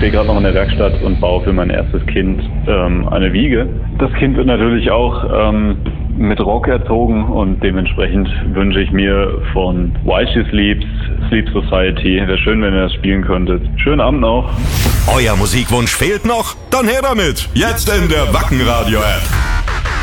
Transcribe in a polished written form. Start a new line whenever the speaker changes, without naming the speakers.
stehe gerade noch in der Werkstatt und baue für mein erstes Kind eine Wiege. Das Kind wird natürlich auch mit Rock erzogen und dementsprechend wünsche ich mir von While She Sleeps, Sleep Society. Wäre schön, wenn ihr das spielen könntet. Schönen Abend noch.
Euer Musikwunsch fehlt noch? Dann her damit! Jetzt in der Wacken Radio App.